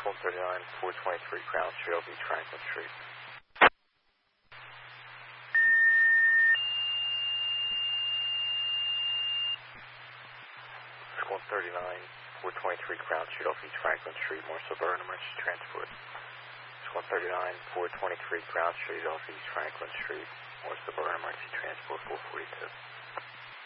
139, 423 Crown Street, off East Franklin Street. 139, 423 Crown Street, off East Franklin Street, more suburban emergency transport. 139, 423 Crown Street, off East Franklin Street, more suburban emergency transport, 442.